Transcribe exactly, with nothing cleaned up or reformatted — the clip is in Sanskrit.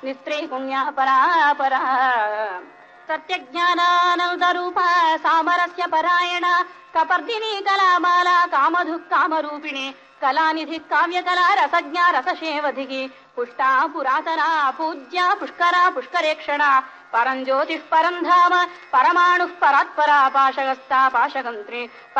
निस्त्री पुण्या परापरा सत्यज्ञानानन्दरूपा सामरस्य परायण कपर्दिनी कलामाला कामधुः कामरूपिणी कलानिधि काव्यकला रसज्ञा रसशेवधिकी पुष्टा पुरातना पूज्या पुष्करा पुष्करेक्षणा परं ज्योतिः परं धाम परमाणुः परात्परा पाशगस्ता पाशगन्त्री